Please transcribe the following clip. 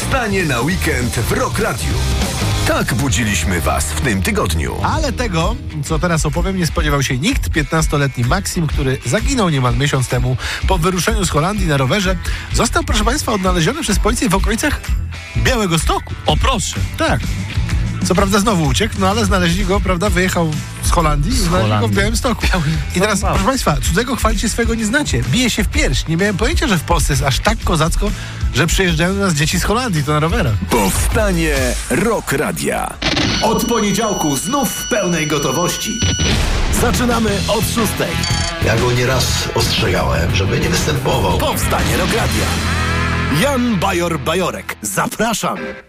Powstanie na weekend w Rock Radiu. Tak budziliśmy was w tym tygodniu. Ale tego, co teraz opowiem, nie spodziewał się nikt. 15-letni Maksim, który zaginął niemal miesiąc temu po wyruszeniu z Holandii na rowerze, został, proszę państwa, odnaleziony przez policję w okolicach Białegostoku. O proszę. Tak. Co prawda znowu uciekł, no ale znaleźli go, prawda, wyjechał z Holandii i znaleźli go w Białymstoku. I teraz, proszę państwa, cudzego chwalicie, swego nie znacie. Bije się w pierś. Nie miałem pojęcia, że w Polsce jest aż tak kozacko, że przyjeżdżają do nas dzieci z Holandii, to na rowerach. Powstanie Rock Radia. Od poniedziałku znów w pełnej gotowości. Zaczynamy od 6. Ja go nieraz ostrzegałem, żeby nie występował. Powstanie Rock Radia. Jan Bajor-Bajorek. Zapraszam.